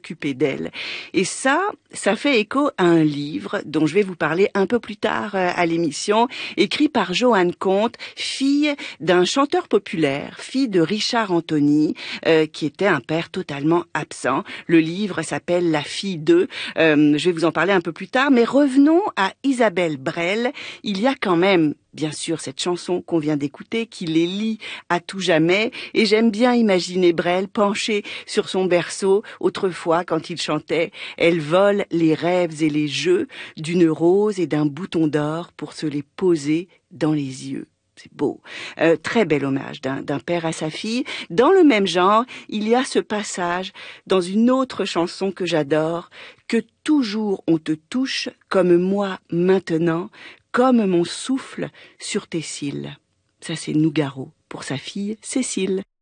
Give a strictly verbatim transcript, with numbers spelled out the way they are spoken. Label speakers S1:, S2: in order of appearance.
S1: s'occuper d'elle. Et ça, ça fait écho à un livre dont je vais vous parler un peu plus tard à l'émission, écrit par Joanne Comte, fille d'un chanteur populaire, fille de Richard Anthony, euh, qui était un père totalement absent. Le livre s'appelle La fille d'eux. Euh, je vais vous en parler un peu plus tard, mais revenons à Isabelle Brel. Il y a quand même bien sûr cette chanson qu'on vient d'écouter qui les lie à tout jamais, et j'aime bien imaginer Brel penchée sur son berceau autrefois quand il chantait « Elle vole les rêves et les jeux d'une rose et d'un bouton d'or pour se les poser dans les yeux ». C'est beau. Euh, très bel hommage d'un, d'un père à sa fille. Dans le même genre, il y a ce passage dans une autre chanson que j'adore, « Que toujours on te touche comme moi maintenant, comme mon souffle sur tes cils ». Ça, c'est Nougaro pour sa fille Cécile.